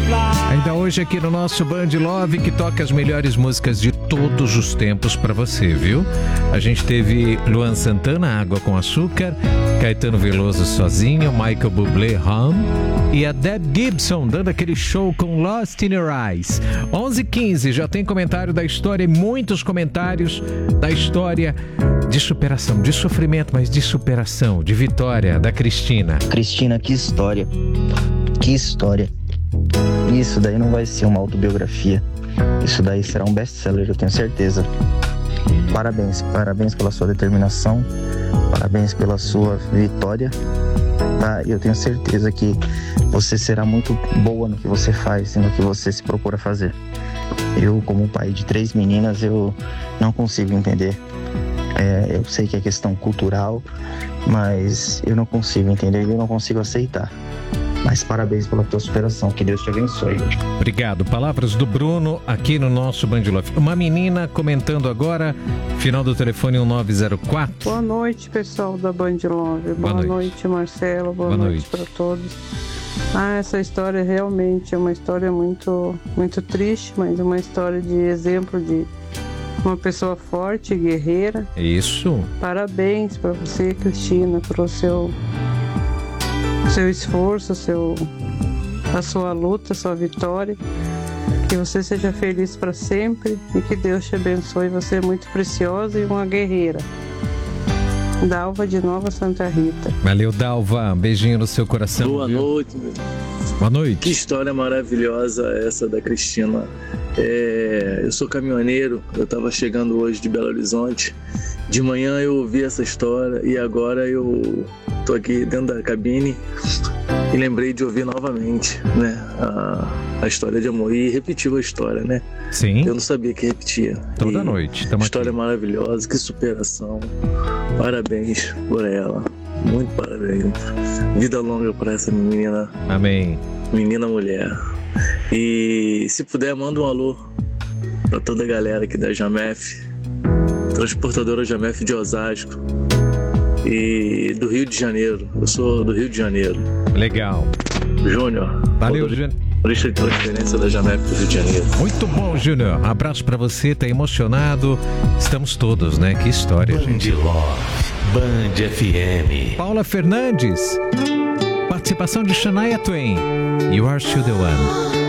Ainda hoje aqui no nosso Band Love, que toca as melhores músicas de todos os tempos pra você, viu? A gente teve Luan Santana, Água com Açúcar, Caetano Veloso Sozinho, Michael Bublé, Home, e a Deb Gibson dando aquele show com Lost in Your Eyes. 11h15, já tem comentário da história e muitos comentários da história de superação, de sofrimento, mas de superação, de vitória da Cristina. Cristina, que história. Que história. Isso daí não vai ser uma autobiografia. Isso daí será um best-seller, eu tenho certeza. Parabéns, parabéns pela sua determinação, parabéns pela sua vitória. Tá? Eu tenho certeza que você será muito boa no que você faz e no que você se procura fazer. Eu, como pai de 3 meninas, eu não consigo entender. Eu sei que é questão cultural, mas eu não consigo entender e eu não consigo aceitar. Mas parabéns pela tua superação, que Deus te abençoe. Obrigado. Palavras do Bruno aqui no nosso Band Love. Uma menina comentando agora, final do telefone 1904. Boa noite, pessoal da Band Love. Boa noite, Marcelo. Boa noite para todos. Essa história realmente é uma história muito, muito triste, mas uma história de exemplo de uma pessoa forte, guerreira. Isso. Parabéns para você, Cristina, pelo seu esforço, a sua luta, a sua vitória. Que você seja feliz para sempre e que Deus te abençoe. Você é muito preciosa e uma guerreira. Dalva de Nova Santa Rita. Valeu, Dalva. Um beijinho no seu coração. Boa noite. Boa noite. Que história maravilhosa essa da Cristina. Eu sou caminhoneiro, eu estava chegando hoje de Belo Horizonte. De manhã eu ouvi essa história e agora eu tô aqui dentro da cabine e lembrei de ouvir novamente, né, a história de amor, e repetiu a história, né? Sim. Eu não sabia que repetia. Toda noite. História aqui. Maravilhosa, que superação. Parabéns por ela. Muito parabéns. Vida longa para essa menina. Amém. Menina mulher. E se puder, manda um alô para toda a galera aqui da Jamef, transportadora Jamef de Osasco e do Rio de Janeiro. Eu sou do Rio de Janeiro. Legal. Júnior. Valeu, Júnior. Lista de transferência da Jamef do Rio de Janeiro. Muito bom, Júnior. Abraço pra você, tá emocionado. Estamos todos, né? Que história, gente. Band Love, Band FM. Paula Fernandes. Participação de Shania Twain. You Are Still the One.